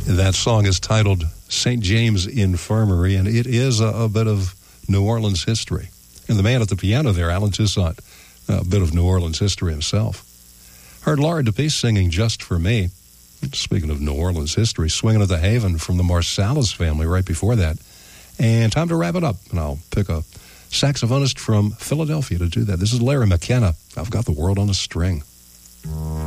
That song is titled St. James Infirmary, and it is a bit of New Orleans history. And the man at the piano there, Alan Toussaint, a bit of New Orleans history himself. Heard Laura DePace singing Just For Me. Speaking of New Orleans history, Swinging at the Haven from the Marsalis family right before that. And time to wrap it up, and I'll pick a saxophonist from Philadelphia to do that. This is Larry McKenna. I've Got the World on a String.